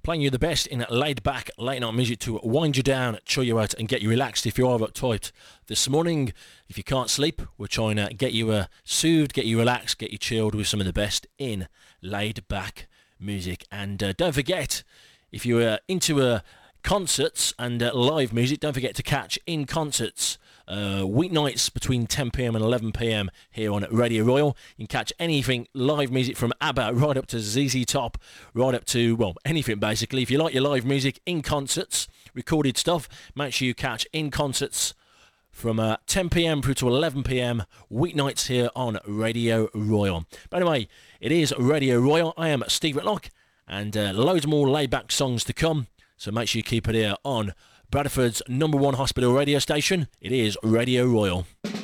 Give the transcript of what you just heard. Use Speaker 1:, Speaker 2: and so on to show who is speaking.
Speaker 1: playing you the best in laid back late night music to wind you down, chill you out and get you relaxed if you are uptight. This morning, if you can't sleep, we're trying to get you soothed, get you relaxed, get you chilled with some of the best in laid back music. And don't forget, if you're into concerts and live music, don't forget to catch In Concerts weeknights between 10pm and 11pm here on Radio Royal. You can catch anything live music from ABBA right up to ZZ Top, right up to, well, anything basically. If you like your live music, In Concerts, recorded stuff, make sure you catch In Concerts from 10pm through to 11pm weeknights here on Radio Royal. But anyway, it is Radio Royal. I am Steve Whitlock, and loads more laid back songs to come. So make sure you keep it here on Bradford's #1 hospital radio station. It is Radio Royal.